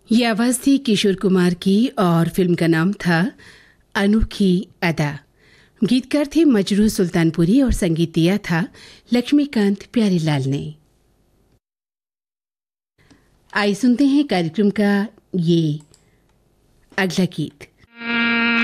ये आवाज़ थी किशोर कुमार की और फिल्म का नाम था अनोखी अदा। गीतकार थे मजरू सुल्तानपुरी और संगीत दिया था लक्ष्मीकांत प्यारीलाल ने। आइए सुनते हैं कार्यक्रम का ये अगला गीत।